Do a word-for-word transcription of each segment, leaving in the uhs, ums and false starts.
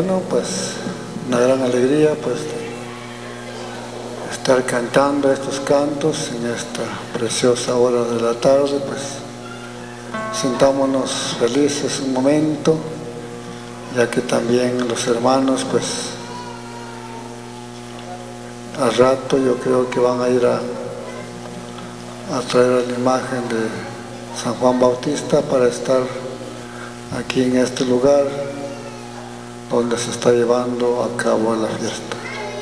Bueno, pues una gran alegría pues estar cantando estos cantos en esta preciosa hora de la tarde. Pues sintámonos felices un momento, ya que también los hermanos pues al rato yo creo que van a ir a, a traer la imagen de San Juan Bautista para estar aquí en este lugar donde se está llevando a cabo la fiesta.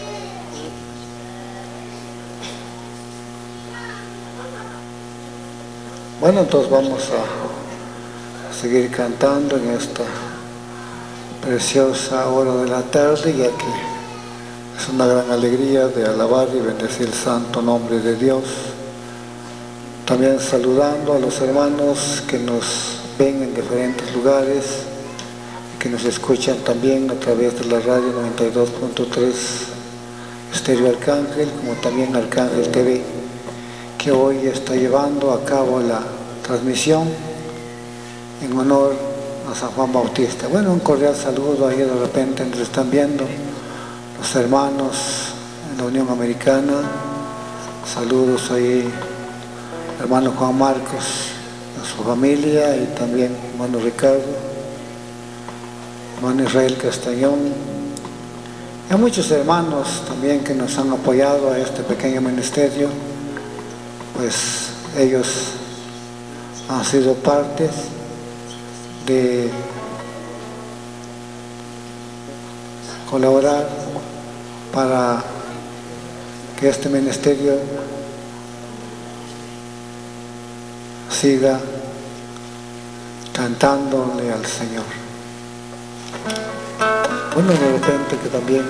Bueno, entonces vamos a seguir cantando en esta preciosa hora de la tarde, ya que es una gran alegría de alabar y bendecir el santo nombre de Dios. También saludando a los hermanos que nos ven en diferentes lugares, que nos escuchan también a través de la radio noventa y dos punto tres Estéreo Arcángel, como también Arcángel T V, que hoy está llevando a cabo la transmisión en honor a San Juan Bautista. Bueno, un cordial saludo ahí, de repente nos están viendo los hermanos en la Unión Americana. Saludos ahí, hermano Juan Marcos, a su familia, y también hermano Ricardo, hermano Israel Castañón, y a muchos hermanos también que nos han apoyado a este pequeño ministerio. Pues ellos han sido partes de colaborar para que este ministerio siga cantándole al Señor. Bueno, de repente que también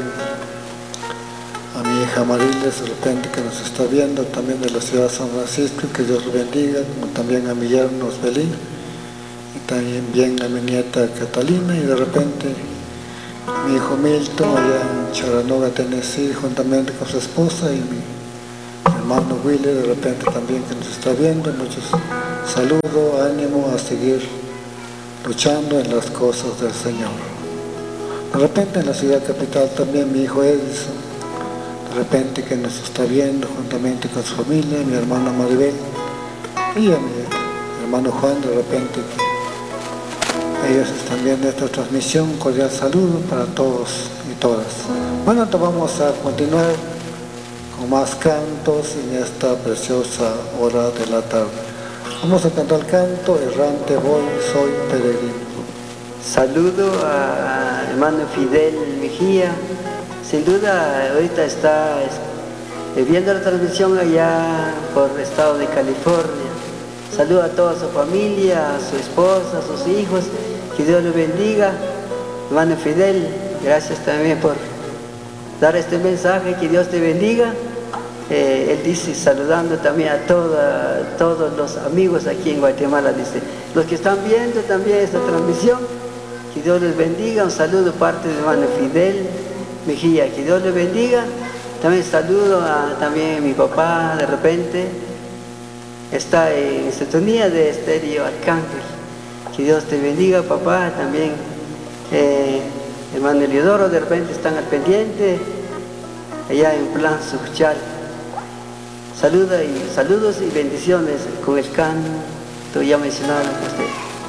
a mi hija Mariles, de repente que nos está viendo también de la ciudad de San Francisco, que Dios lo bendiga, como también a mi yerno Osbelín, y también bien a mi nieta Catalina, y de repente mi hijo Milton allá en Charanoga, Tennessee, juntamente con su esposa, y mi hermano Willy, de repente también que nos está viendo. Muchos saludos, ánimo a seguir luchando en las cosas del Señor. De repente en la ciudad capital también mi hijo Edison, de repente que nos está viendo juntamente con su familia, mi hermana Maribel y a mi hermano Juan, de repente que ellos están viendo esta transmisión. Un cordial saludo para todos y todas. Bueno, entonces vamos a continuar con más cantos en esta preciosa hora de la tarde. Vamos a cantar el canto Errante voy, soy peregrino. Saludo a hermano Fidel Mejía. Sin duda ahorita está viendo la transmisión allá por el estado de California. Saludo a toda su familia, a su esposa, a sus hijos. Que Dios los bendiga. Hermano Fidel, gracias también por dar este mensaje. Que Dios te bendiga. Eh, él dice, saludando también a toda, todos los amigos aquí en Guatemala, dice, los que están viendo también esta transmisión, que Dios les bendiga. Un saludo parte de hermano Fidel Mejía, que Dios les bendiga. También saludo a también a mi papá, de repente está en sintonía de Estéreo Arcángel. Que Dios te bendiga, papá. También eh, hermano Eliodoro, de repente están al pendiente allá en Plan Suchal. Saluda y saludos y bendiciones con el canto ya mencionado por usted.